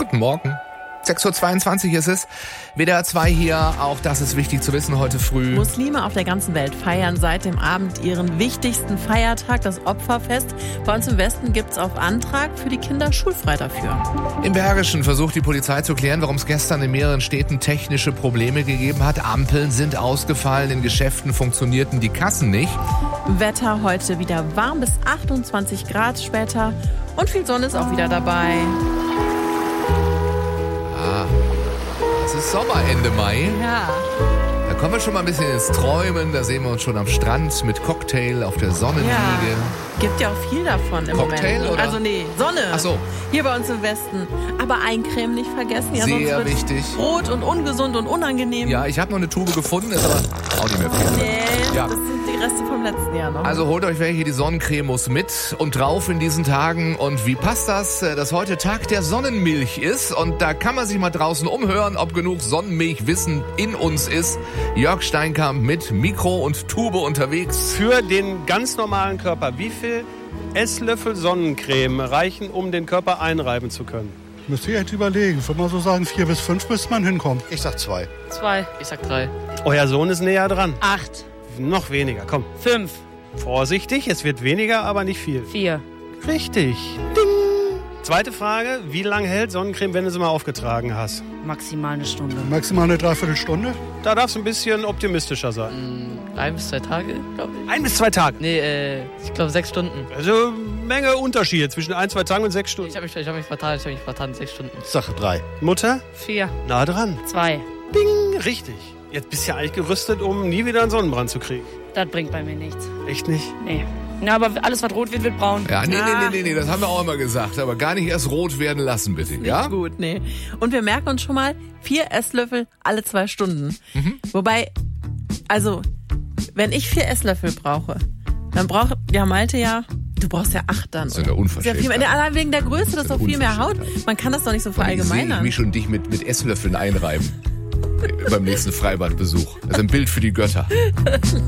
Guten Morgen. 6.22 Uhr ist es. WDR 2 hier, auch das ist wichtig zu wissen heute früh. Muslime auf der ganzen Welt feiern seit dem Abend ihren wichtigsten Feiertag, das Opferfest. Bei uns im Westen gibt es auf Antrag für die Kinder schulfrei dafür. Im Bergischen versucht die Polizei zu klären, warum es gestern in mehreren Städten technische Probleme gegeben hat. Ampeln sind ausgefallen, in Geschäften funktionierten die Kassen nicht. Wetter heute wieder warm bis 28 Grad später und viel Sonne ist auch wieder dabei. Es ist Sommer Ende Mai. Ja. Da kommen wir schon mal ein bisschen ins Träumen. Da sehen wir uns schon am Strand mit Cocktail auf der Sonnenliege. Ja. Gibt ja auch viel davon im Cocktail, Moment. oder? Also nee, Sonne. Ach so. Hier bei uns im Westen. Aber Eincremen nicht vergessen. Ja, Sehr sonst wichtig. Rot und ungesund und unangenehm. Ja, ich habe noch eine Tube gefunden, ist aber auch nicht mehr viel. Nee, Ja. das sind die Reste vom letzten Jahr noch. Also holt euch welche, die Sonnencreme muss mit und drauf in diesen Tagen. Und wie passt das, dass heute Tag der Sonnenmilch ist? Und da kann man sich mal draußen umhören, ob genug Sonnenmilchwissen in uns ist. Jörg Steinkamp mit Mikro und Tube unterwegs. Für den ganz normalen Körper, wie viel Esslöffel Sonnencreme reichen, um den Körper einreiben zu können? Müsste ich jetzt überlegen. Ich würde mal so sagen, 4 bis 5 bis man hinkommt. Ich sag 2. 2. Ich sag 3. Euer Sohn ist näher dran. 8. Noch weniger, komm. 5. Vorsichtig, es wird weniger, aber nicht viel. 4. Richtig. Ding. Zweite Frage, wie lange hält Sonnencreme, wenn du sie mal aufgetragen hast? Maximal eine Stunde. Maximal eine Dreiviertelstunde. Da darfst du ein bisschen optimistischer sein. 1 bis 2 Tage, glaube ich. 1 bis 2 Tage. Nee, ich glaube 6 Stunden. Also Menge Unterschiede zwischen 1, 2 Tagen und 6 Stunden. Ich hab mich vertan, 6 Stunden. Ich sag 3. Mutter? 4. Nah dran. 2. Ding, richtig. Jetzt bist du ja eigentlich gerüstet, um nie wieder einen Sonnenbrand zu kriegen. Das bringt bei mir nichts. Echt nicht? Nee. Na, aber alles, was rot wird, wird braun. Ja, nee, das haben wir auch immer gesagt. Aber gar nicht erst rot werden lassen, bitte. Ja? Nicht gut, nee. Und wir merken uns schon mal 4 Esslöffel alle 2 Stunden. Wobei, also, wenn ich 4 Esslöffel brauche, dann braucht ja Malte ja, du brauchst ja 8 dann. Das ist ja unverschämt. Allein wegen der Größe, das ist doch viel mehr Haut. Unverschämtheit. Man kann das doch nicht so Ich sehe verallgemeinern. mich schon dich mit Esslöffeln einreiben. Beim nächsten Freibadbesuch. Also ein Bild für die Götter.